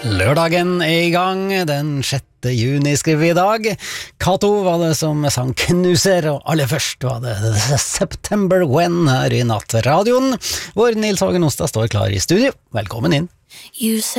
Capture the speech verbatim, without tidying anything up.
Lørdagen er i gang, den sjette juni skriver vi i dag. Kato var det som sang Knuser, og aller først var det September When her i nattradioen, hvor Nils Hågen Ostad står klar i studio. Velkommen inn.